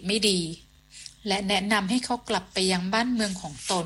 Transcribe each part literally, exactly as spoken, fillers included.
ไม่ดีและแนะนำให้เขากลับไปยังบ้านเมืองของตน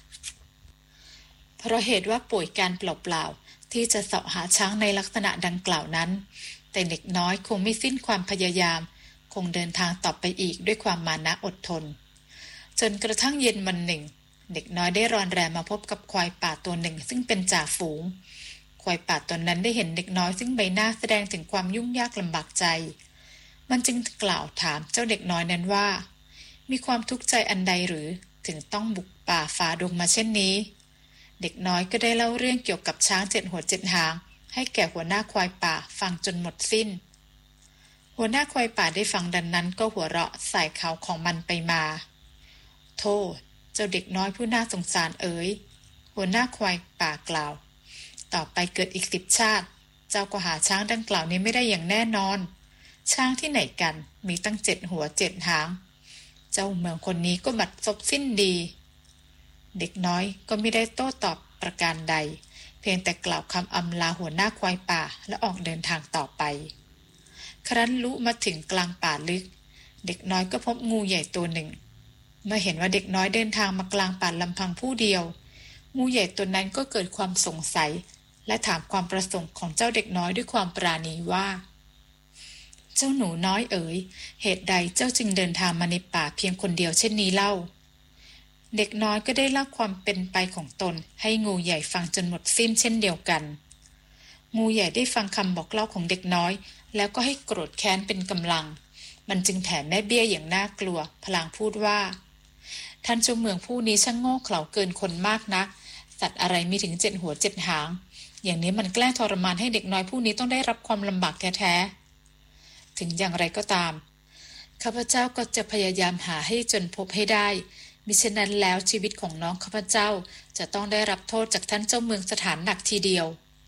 เพราะเหตุว่าป่วยการเปล่าๆที่จะเสาะหาช้างในลักษณะดังกล่าวนั้นแต่เด็กน้อยคงไม่สิ้นความพยายามคงเดินทางต่อไปอีกด้วยความมานะอดทนจนกระทั่งเย็นวันหนึ่งเด็กน้อยได้รอนแรมมาพบกับควายป่าตัวหนึ่งซึ่งเป็นจ่าฝูงควายป่าตัวนั้นได้เห็นเด็กน้อยซึ่งใบหน้าแสดงถึงความยุ่งยากลำบากใจมันจึงกล่าวถามเจ้าเด็กน้อยนั้นว่ามีความทุกข์ใจอันใดหรือถึงต้องบุกป่าฝ่าดงมาเช่นนี้เด็กน้อยก็ได้เล่าเรื่องเกี่ยวกับช้างเจ็ดหัวเจ็ดหางให้แก่หัวหน้าควายป่าฟังจนหมดสิ้นหัวหน้าควายป่าได้ฟังดังนั้นก็หัวเราะใส่เขาของมันไปมาโธ่เจ้าเด็กน้อยผู้น่าสงสารเอ๋ยหัวหน้าควายป่ากล่าวต่อไปเกิดอีกสิบชาติเจ้าก็หาช้างดังกล่าวนี้ไม่ได้อย่างแน่นอนช้างที่ไหนกันมีตั้งเจ็ดหัวเจ็ดหางเจ้าเมืองคนนี้ก็บัดซบสิ้นดีเด็กน้อยก็ไม่ได้โต้ตอบประการใดเพียงแต่กล่าวคำอำลาหัวหน้าควายป่าและออกเดินทางต่อไปครั้นลุมาถึงกลางป่าลึกเด็กน้อยก็พบงูใหญ่ตัวหนึ่งเมื่อเห็นว่าเด็กน้อยเดินทางมากลางป่าลำพังผู้เดียวงูใหญ่ตัวนั้นก็เกิดความสงสัยและถามความประสงค์ของเจ้าเด็กน้อยด้วยความปราณีว่าเจ้าหนูน้อยเอ๋ยเหตุใดเจ้าจึงเดินทางมาในป่าเพียงคนเดียวเช่นนี้เล่าเด็กน้อยก็ได้เล่าความเป็นไปของตนให้งูใหญ่ฟังจนหมดสิ้นเช่นเดียวกันงูใหญ่ได้ฟังคำบอกเล่าของเด็กน้อยแล้วก็ให้โกรธแค้นเป็นกำลังมันจึงแถมแม่เบี้ยอย่างน่ากลัวพลางพูดว่าท่านเจ้าเมืองผู้นี้ช่างโง่เขลาเกินคนมากนักสัตว์อะไรมีถึงเจ็ดหัวเจ็ดหางอย่างนี้มันแกล้งทรมานให้เด็กน้อยผู้นี้ต้องได้รับความลำบากแท้ๆถึงอย่างไรก็ตามข้าพเจ้าก็จะพยายามหาให้จนพบให้ได้มิฉะนั้นแล้วชีวิตของน้องข้าพเจ้าจะต้องได้รับโทษจากท่านเจ้าเมืองสถานหนักทีเดียว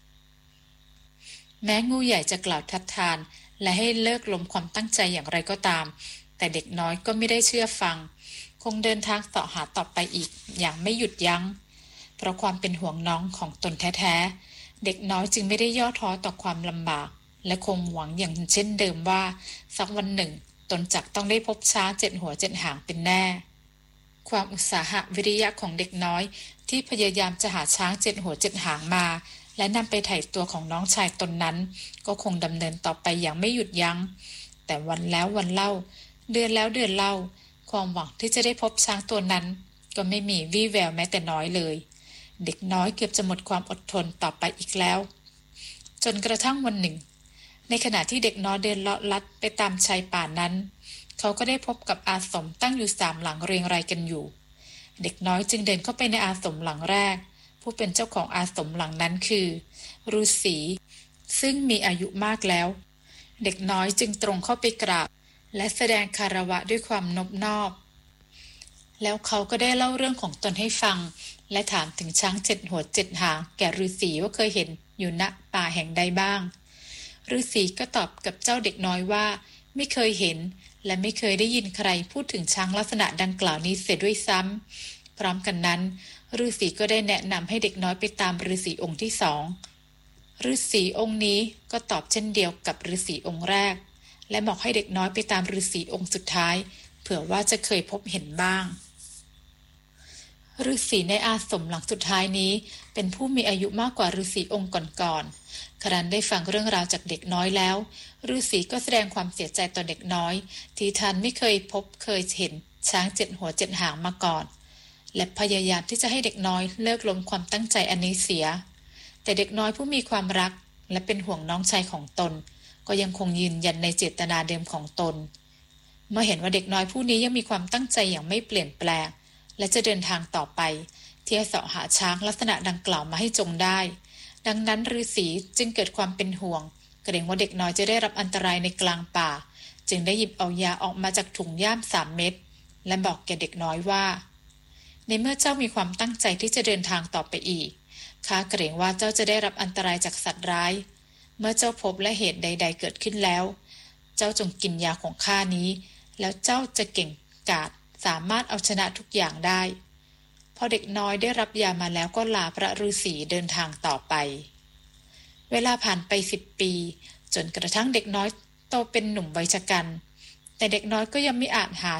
แม้งูใหญ่จะกล่าวทัดทานและให้เลิกล้มความตั้งใจอย่างไรก็ตามแต่เด็กน้อยก็ไม่ได้เชื่อฟังคงเดินทางต่อหาต่อไปอีกอย่างไม่หยุดยั้งเพราะความเป็นห่วงน้องของตนแท้ๆเด็กน้อยจึงไม่ได้ย่อท้อต่อความลำบากและคงหวังอย่างเช่นเดิมว่าสักวันหนึ่งตนจักต้องได้พบช้างเจ็ดหัวเจ็ดหางเป็นแน่ความอุตสาหะวิริยะของเด็กน้อยที่พยายามจะหาช้างเจ็ดหัวเจ็ดหางมาและนำไปไถ่ตัวของน้องชายตนนั้นก็คงดำเนินต่อไปอย่างไม่หยุดยั้งแต่วันแล้ววันเล่าเดือนแล้วเดือนเล่าความหวังที่จะได้พบช้างตัวนั้นก็ไม่มีวี่แววแม้แต่น้อยเลยเด็กน้อยเกือบจะหมดความอดทนต่อไปอีกแล้วจนกระทั่งวันหนึ่งในขณะที่เด็กน้อยเดินเลาะลัดไปตามชายป่านั้นเขาก็ได้พบกับอาสมตั้งอยู่สามหลังเรียงรายกันอยู่เด็กน้อยจึงเดินเข้าไปในอาสมหลังแรกผู้เป็นเจ้าของอาสมหลังนั้นคือฤาษีซึ่งมีอายุมากแล้วเด็กน้อยจึงตรงเข้าไปกราบและแสดงคารวะด้วยความนอบน้อมแล้วเขาก็ได้เล่าเรื่องของตนให้ฟังและถามถึงช้างเจ็ดหัวเจ็ดหางแก่ฤาษีว่าเคยเห็นอยู่ณป่าแห่งใดบ้างฤาษีก็ตอบกับเจ้าเด็กน้อยว่าไม่เคยเห็นและไม่เคยได้ยินใครพูดถึงช้างลักษณะดังกล่าวนี้เสียด้วยซ้ำพร้อมกันนั้นฤาษีก็ได้แนะนำให้เด็กน้อยไปตามฤาษีองค์ที่สองฤาษีองค์นี้ก็ตอบเช่นเดียวกับฤาษีองค์แรกและบอกให้เด็กน้อยไปตามฤาษีองค์สุดท้ายเผื่อว่าจะเคยพบเห็นบ้างฤาษีในอาสมหลังสุดท้ายนี้เป็นผู้มีอายุมากกว่าฤาษีองค์ก่อนๆครั้นได้ฟังเรื่องราวจากเด็กน้อยแล้วฤาษีก็แสดงความเสียใจต่อเด็กน้อยที่ท่านไม่เคยพบเคยเห็นช้างเจ็ดหัวเจ็ดหางมาก่อนและพยายามที่จะให้เด็กน้อยเลิกล้มความตั้งใจอันนี้เสียแต่เด็กน้อยผู้มีความรักและเป็นห่วงน้องชายของตนก็ยังคงยืนยันในเจตนาเดิมของตนเมื่อเห็นว่าเด็กน้อยผู้นี้ยังมีความตั้งใจอย่างไม่เปลี่ยนแปลงและจะเดินทางต่อไปที่จะเสาะหาช้างลักษณะดังกล่าวมาให้จงได้ดังนั้นฤาษีจึงเกิดความเป็นห่วงเกรงว่าเด็กน้อยจะได้รับอันตรายในกลางป่าจึงได้หยิบเอายาออกมาจากถุงย่ามสามเม็ดและบอกแก่เด็กน้อยว่าในเมื่อเจ้ามีความตั้งใจที่จะเดินทางต่อไปอีกข้าเกรงว่าเจ้าจะได้รับอันตรายจากสัตว์ร้ายเมื่อเจ้าพบและเหตุใดๆเกิดขึ้นแล้วเจ้าจงกินยาของข้านี้แล้วเจ้าจะเก่งกาจสามารถเอาชนะทุกอย่างได้พอเด็กน้อยได้รับยามาแล้วก็ลาพระฤาษีเดินทางต่อไปเวลาผ่านไปสิบปีจนกระทั่งเด็กน้อยโตเป็นหนุ่มวัยชกันแต่เด็กน้อยก็ยังไม่อาจหา